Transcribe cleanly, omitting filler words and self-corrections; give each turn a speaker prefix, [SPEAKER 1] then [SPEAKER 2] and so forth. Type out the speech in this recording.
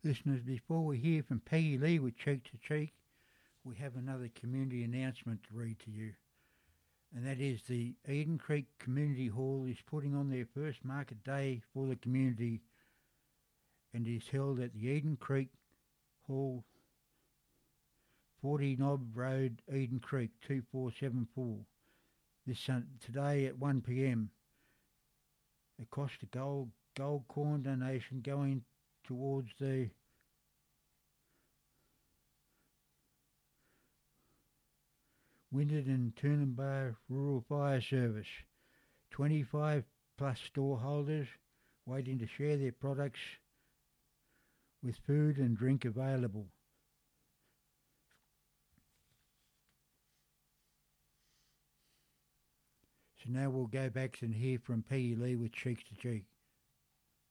[SPEAKER 1] Listeners, before we hear from Peggy Lee with Cheek to Cheek, we have another community announcement to read to you. And that is the Eden Creek Community Hall is putting on their first market day for the community and is held at the Eden Creek Hall, 40 Knob Road, Eden Creek, 2474. Today at 1 p.m. It costs a gold coin donation going towards the Wyndham and Toowoomba Rural Fire Service. 25 plus store holders waiting to share their products with food and drink available. So now we'll go back and hear from Peggy Lee with Cheek to Cheek.